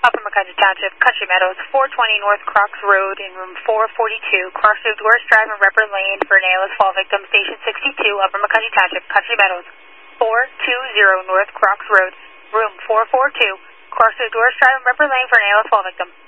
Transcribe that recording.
Upper McCutcheon Township, Country Meadows, 420 North Crocs Road in room 442, crossroads West Drive and Repper Lane for an ALS fall victim, Station 62, Upper McCutcheon Township, Country Meadows, 420 North Crocs Road, room 442, crossroads West Drive and Repper Lane for an ALS fall victim.